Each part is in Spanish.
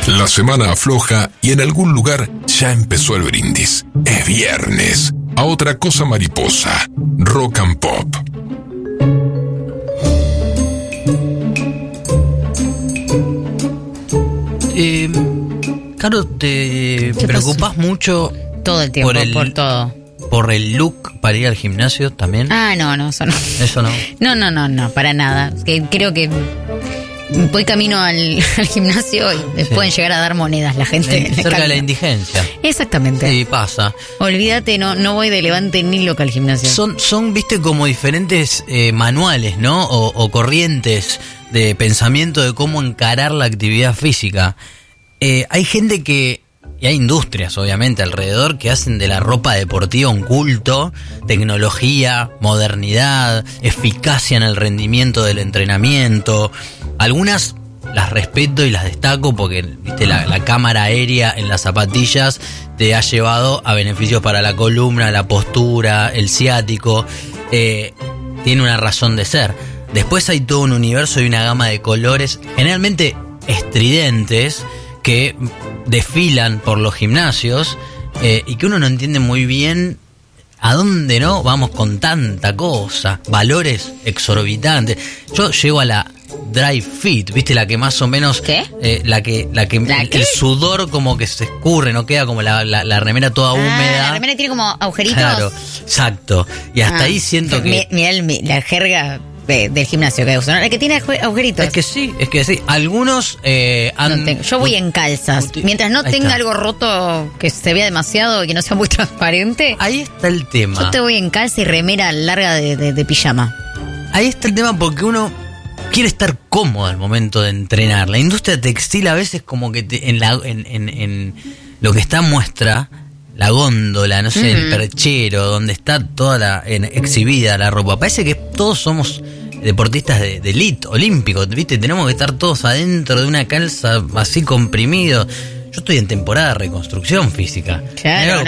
La semana afloja y en algún lugar ya empezó el brindis. Es viernes. A otra cosa mariposa. Rock and Pop. Caro, ¿te preocupas mucho todo el tiempo por todo? ¿Por el look para ir al gimnasio también? No, eso no. ¿Eso no? No, para nada. Creo que voy camino al gimnasio y pueden llegar a dar monedas la gente. Cerca de la indigencia. Exactamente. Sí, pasa. Olvídate, no voy de levante ni loca al gimnasio. Son viste, como diferentes manuales, ¿no? O corrientes de pensamiento de cómo encarar la actividad física. Hay gente y hay industrias, obviamente, alrededor que hacen de la ropa deportiva un culto, tecnología, modernidad, eficacia en el rendimiento del entrenamiento. Algunas las respeto y las destaco porque, viste, la cámara aérea en las zapatillas te ha llevado a beneficios para la columna, la postura, el ciático. Tiene una razón de ser. Después hay todo un universo y una gama de colores, generalmente estridentes, que desfilan por los gimnasios y que uno no entiende muy bien a dónde no vamos con tanta cosa, valores exorbitantes. Yo llego a la Dry Fit, ¿viste? La que más o menos... ¿Qué? El sudor como que se escurre, no queda como la remera toda húmeda. La remera tiene como agujeritos. Claro, exacto. Y hasta ahí siento que... Mirá la jerga del gimnasio que usan, la que tiene agujeritos. Es que sí. Algunos yo voy en calzas. Mientras no tenga algo roto que se vea demasiado y que no sea muy transparente. Ahí está el tema. Yo te voy en calza y remera larga de pijama. Ahí está el tema, porque uno quiere estar cómodo al momento de entrenar. La industria textil a veces como que en lo que está muestra, la góndola, no sé, el perchero, donde está toda exhibida la ropa. Parece que todos somos deportistas de elite, olímpicos, ¿viste? Tenemos que estar todos adentro de una calza así comprimidos. Yo estoy en temporada de reconstrucción física. Claro,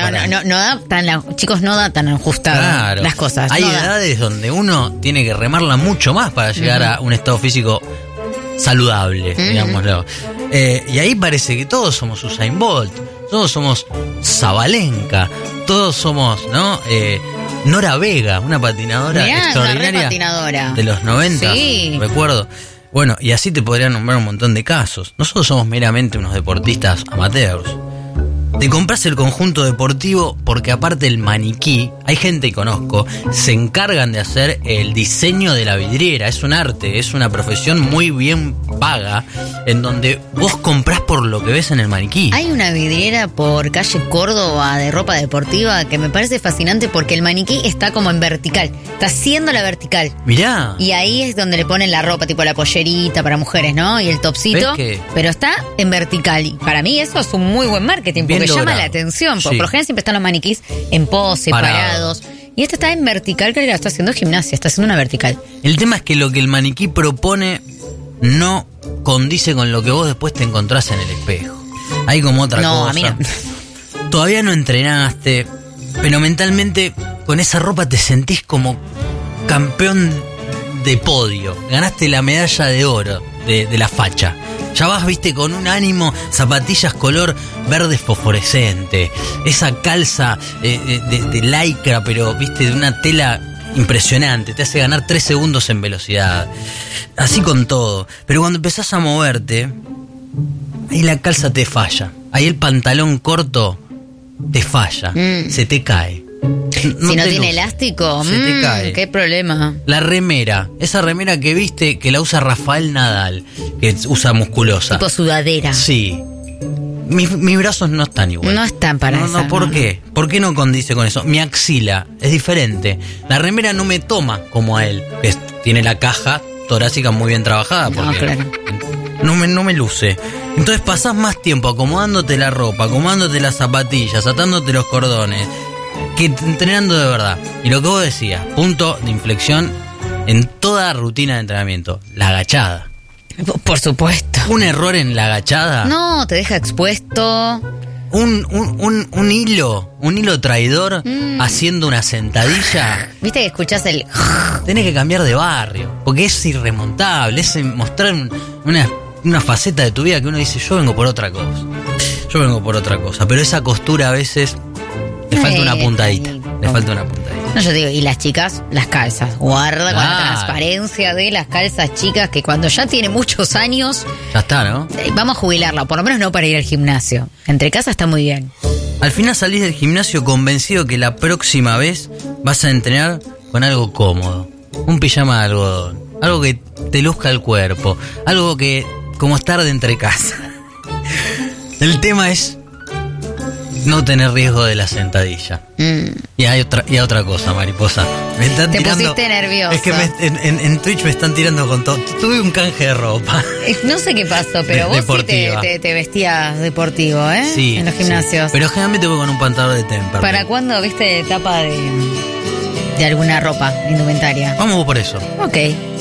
chicos, no da tan ajustadas las cosas. Hay edades donde uno tiene que remarla mucho más para llegar a un estado físico saludable, digámoslo. Y ahí parece que todos somos Usain Bolt, todos somos Zabalenka, todos somos, ¿no? Nora Vega, una patinadora extraordinaria de los 90, recuerdo. Bueno, y así te podría nombrar un montón de casos. Nosotros somos meramente unos deportistas amateurs. Te compras el conjunto deportivo porque aparte el maniquí, hay gente que conozco, se encargan de hacer el diseño de la vidriera. Es un arte, es una profesión muy bien paga, en donde vos comprás por lo que ves en el maniquí. Hay una vidriera por calle Córdoba de ropa deportiva que me parece fascinante porque el maniquí está como en vertical, está haciendo la vertical. Mirá. Y ahí es donde le ponen la ropa, tipo la pollerita para mujeres, ¿no? Y el topsito, pero está en vertical. Y para mí eso es un muy buen marketing, porque llama la atención. Por lo general siempre están los maniquís en pose, parados. Y este está en vertical, que está haciendo gimnasia, está haciendo una vertical. El tema es que lo que el maniquí propone no condice con lo que vos después te encontrás en el espejo. Hay como otra cosa. A mí no. Todavía no entrenaste, pero mentalmente con esa ropa te sentís como campeón de podio. Ganaste la medalla de oro de la facha. Ya vas, viste, con un ánimo, zapatillas color verde fosforescente, esa calza de lycra, pero, viste, de una tela impresionante, te hace ganar 3 segundos en velocidad. Así con todo. Pero cuando empezás a moverte, ahí la calza te falla. Ahí el pantalón corto te falla, se te cae. Si no tiene elástico, se te cae. Qué problema. La remera, esa remera que viste que la usa Rafael Nadal, que usa musculosa. Tipo sudadera. Sí. Mis brazos no están igual. No están para eso. No, ¿por qué? ¿Por qué no condice con eso? Mi axila es diferente. La remera no me toma como a él, que tiene la caja torácica muy bien trabajada. Porque no me luce. Entonces pasás más tiempo acomodándote la ropa, acomodándote las zapatillas, atándote los cordones, que entrenando de verdad. Y lo que vos decías, punto de inflexión en toda rutina de entrenamiento, la agachada. Por supuesto. Un error en la agachada. No, te deja expuesto. Un hilo traidor haciendo una sentadilla. ¿Viste que escuchás el...? Tenés que cambiar de barrio, porque es irremontable, es mostrar un una faceta de tu vida que uno dice, yo vengo por otra cosa. Pero esa costura a veces le falta una puntadita. No, yo digo, y las chicas, las calzas. Guarda con la transparencia de las calzas chicas, que cuando ya tiene muchos años... Ya está, ¿no? Vamos a jubilarla, por lo menos no para ir al gimnasio. Entre casa está muy bien. Al final salís del gimnasio convencido que la próxima vez vas a entrenar con algo cómodo. Un pijama de algodón. Algo que te luzca el cuerpo. Algo que, como estar de entre casa. El tema es no tener riesgo de la sentadilla. Y hay otra cosa, mariposa. Me están te tirando, pusiste nervioso. Es que en Twitch me están tirando con todo. Tuve un canje de ropa. No sé qué pasó, pero vos sí te vestías deportivo, ¿eh? Sí. En los gimnasios. Sí. Pero generalmente voy con un pantalón de Temperley. ¿Para cuándo viste etapa de alguna ropa, indumentaria? Vamos por eso. Ok.